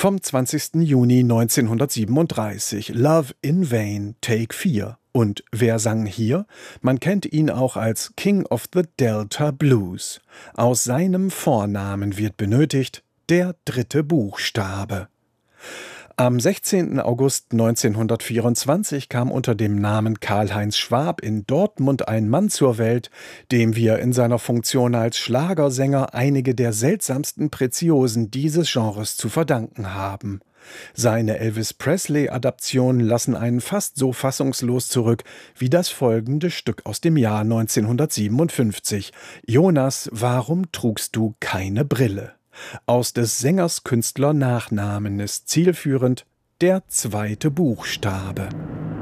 vom 20. Juni 1937, Love in Vain, Take 4. Und wer sang hier? Man kennt ihn auch als King of the Delta Blues. Aus seinem Vornamen wird benötigt der dritte Buchstabe. Am 16. August 1924 kam unter dem Namen Karl-Heinz Schwab in Dortmund ein Mann zur Welt, dem wir in seiner Funktion als Schlagersänger einige der seltsamsten Preziosen dieses Genres zu verdanken haben. Seine Elvis-Presley-Adaptionen lassen einen fast so fassungslos zurück wie das folgende Stück aus dem Jahr 1957. Jonas, warum trugst du keine Brille? Aus des Sängers Künstlernachnamen ist zielführend der zweite Buchstabe.